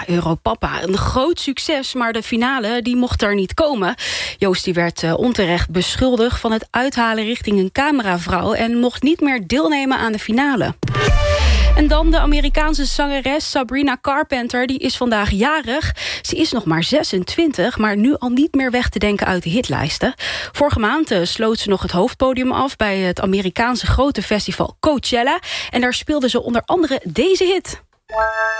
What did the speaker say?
Europapa. Een groot succes, maar de finale die mocht er niet komen. Joost die werd onterecht beschuldigd van het uithalen richting een cameravrouw en mocht niet meer deelnemen aan de finale. En dan de Amerikaanse zangeres Sabrina Carpenter, die is vandaag jarig. Ze is nog maar 26, maar nu al niet meer weg te denken uit de hitlijsten. Vorige maand sloot ze nog het hoofdpodium af bij het Amerikaanse grote festival Coachella. En daar speelde ze onder andere deze hit.